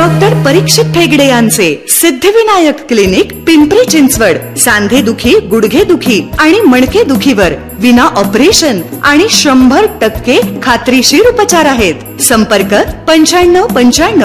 Doctor परीक्षित हेगडे यांचे Siddhivinayak clinic, Pimpri Chinchwad. सांधे दुखी, गुडघे दुखी आणि मणके दुखीवर विना ऑपरेशन आणि 100% खात्रीशीर उपचार आहेत. संपर्क 9595